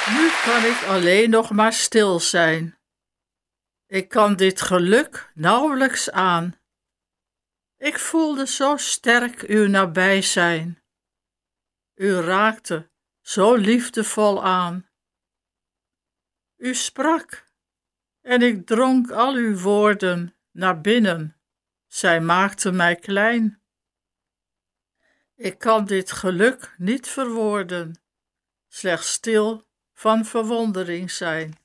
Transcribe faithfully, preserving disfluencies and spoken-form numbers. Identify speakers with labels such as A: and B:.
A: Nu kan ik alleen nog maar stil zijn. Ik kan dit geluk nauwelijks aan. Ik voelde zo sterk uw nabij zijn. U raakte zo liefdevol aan. U sprak en ik dronk al uw woorden naar binnen. Zij maakten mij klein. Ik kan dit geluk niet verwoorden, slechts stil van verwondering zijn.